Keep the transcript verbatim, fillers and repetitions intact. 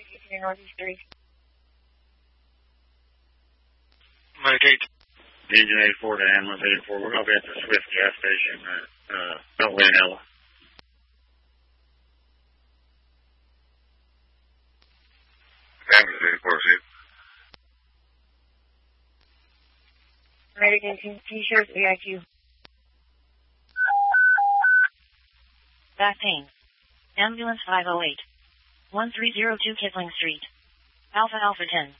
Northeast three. Medicaid. Engine eighty-four to ambulance eighty-four. We're going to be at the Swift gas station at uh, Beltway and Ella. Ambulance eighty-four, see. Medic eighteen, T-shirt, A I Q. Back pain. Ambulance five oh eight. one three zero two Kipling Street. Alpha Alpha ten.